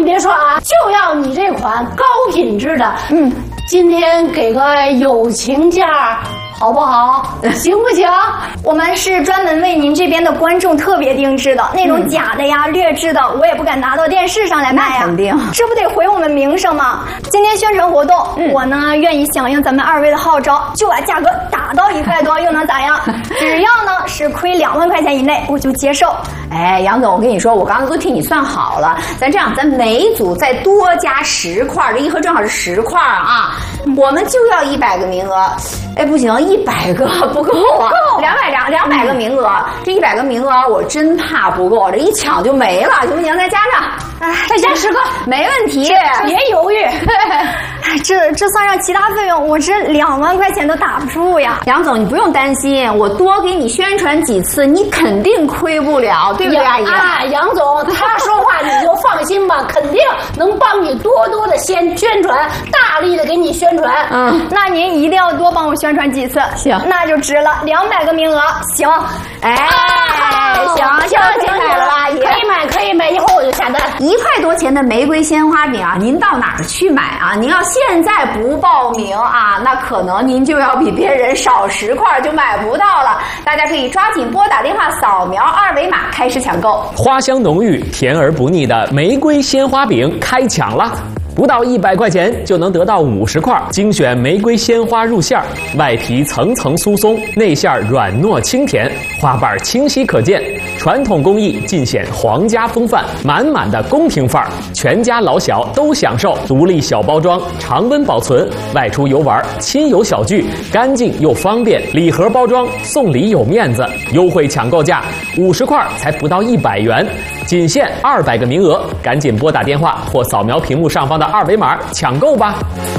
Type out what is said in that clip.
别说啊，就要你这款高品质的。今天给个友情价。好不好？行不行？ 我们是专门为您这边的观众特别定制的，那种假的呀、劣质的，我也不敢拿到电视上来卖呀。 肯定， 这不得毁我们名声吗？今天宣传活动，我呢愿意响应咱们2位的号召，就把价格打到1块多，又能咋样？只要呢是亏2万块钱以内，我就接受。 哎，杨总，我跟你说，我刚才都替你算好了，咱这样，咱每组再多加10块，这一盒正好是10块啊，我们就要100个名额。哎，不行，100个不够啊，200个名额，这100个名额我真怕不够，这一抢就没了，行不行？再加上， 哎，再加10个， 没问题， 别犹豫。这算上其他费用，我这2万块钱都打不住呀。 杨总，你不用担心，我多给你宣传几次，你肯定亏不了，对不对，阿姨？ 啊，杨总，他说话你就放心吧，肯定能帮你多的宣传，大力的给你宣传。 那您一定要多帮我宣传几次， 行， 那就值了200个名额，行。 哎，行，买了吧，阿姨？ 可以买，一会儿我就下单。 1块多钱的玫瑰鲜花饼啊，您到哪儿去买啊？您要现在不报名啊，那可能您就要比别人少10块就买不到了。大家可以抓紧拨打电话，扫描2维码开始抢购。 花香浓郁、甜而不腻的玫瑰鲜花饼开抢了！不到100块钱就能得到50块精选玫瑰鲜花入馅儿，外皮层层酥松，内馅软糯清甜，花瓣清晰可见，传统工艺尽显皇家风范，满满的宫廷范儿，全家老小都享受。独立小包装，常温保存，外出游玩亲友小聚，干净又方便。礼盒包装，送礼有面子，优惠抢购价50块才不到100元，仅限200个名额，赶紧拨打电话或扫描屏幕上方的2维码抢购吧。